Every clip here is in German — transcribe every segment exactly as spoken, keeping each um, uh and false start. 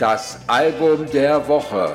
Das Album der Woche.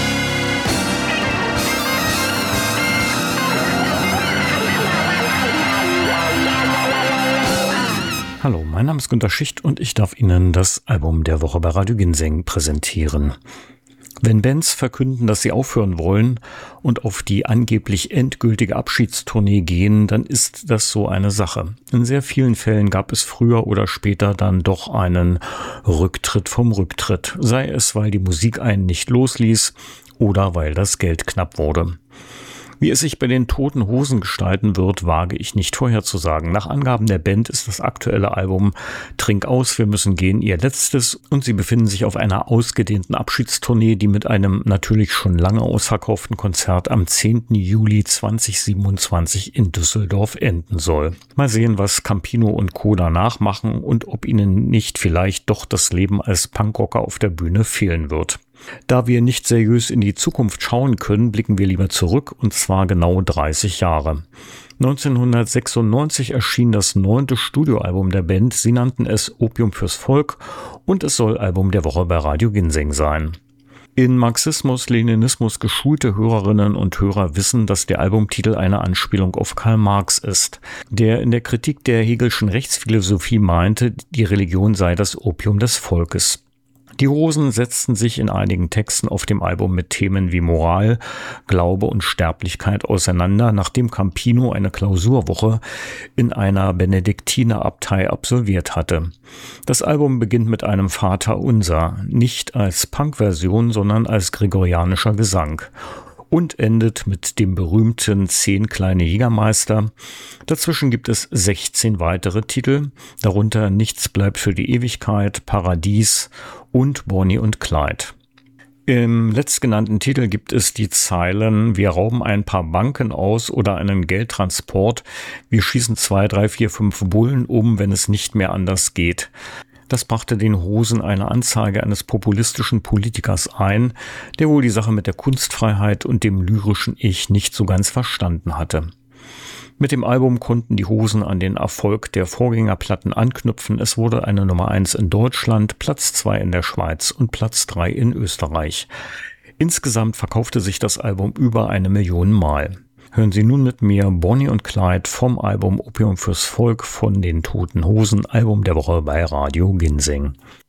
Hallo, mein Name ist Günter Schicht und ich darf Ihnen das Album der Woche bei Radio Ginseng präsentieren. Wenn Bands verkünden, dass sie aufhören wollen und auf die angeblich endgültige Abschiedstournee gehen, dann ist das so eine Sache. In sehr vielen Fällen gab es früher oder später dann doch einen Rücktritt vom Rücktritt, sei es, weil die Musik einen nicht losließ oder weil das Geld knapp wurde. Wie es sich bei den Toten Hosen gestalten wird, wage ich nicht vorherzusagen. Nach Angaben der Band ist das aktuelle Album Trink aus, wir müssen gehen ihr letztes und sie befinden sich auf einer ausgedehnten Abschiedstournee, die mit einem natürlich schon lange ausverkauften Konzert am zehnten Juli zweitausendsiebenundzwanzig in Düsseldorf enden soll. Mal sehen, was Campino und Co. danach machen und ob ihnen nicht vielleicht doch das Leben als Punkrocker auf der Bühne fehlen wird. Da wir nicht seriös in die Zukunft schauen können, blicken wir lieber zurück, und zwar genau dreißig Jahre. neunzehnhundertsechsundneunzig erschien das neunte Studioalbum der Band, sie nannten es Opium fürs Volk und es soll Album der Woche bei Radio Ginseng sein. In Marxismus-Leninismus geschulte Hörerinnen und Hörer wissen, dass der Albumtitel eine Anspielung auf Karl Marx ist, der in der Kritik der Hegelschen Rechtsphilosophie meinte, die Religion sei das Opium des Volkes. Die Hosen setzten sich in einigen Texten auf dem Album mit Themen wie Moral, Glaube und Sterblichkeit auseinander, nachdem Campino eine Klausurwoche in einer Benediktinerabtei absolviert hatte. Das Album beginnt mit einem Vaterunser, nicht als Punk-Version, sondern als gregorianischer Gesang. Und endet mit dem berühmten Zehn kleine Jägermeister. Dazwischen gibt es sechzehn weitere Titel, darunter Nichts bleibt für die Ewigkeit, Paradies und Bonnie und Clyde. Im letztgenannten Titel gibt es die Zeilen: Wir rauben ein paar Banken aus oder einen Geldtransport, wir schießen zwei, drei, vier, fünf Bullen um, wenn es nicht mehr anders geht. Das brachte den Hosen eine Anzeige eines populistischen Politikers ein, der wohl die Sache mit der Kunstfreiheit und dem lyrischen Ich nicht so ganz verstanden hatte. Mit dem Album konnten die Hosen an den Erfolg der Vorgängerplatten anknüpfen. Es wurde eine Nummer eins in Deutschland, Platz zwei in der Schweiz und Platz drei in Österreich. Insgesamt verkaufte sich das Album über eine Million Mal. Hören Sie nun mit mir Bonnie und Clyde vom Album Opium fürs Volk von den Toten Hosen, Album der Woche bei Radio Ginseng.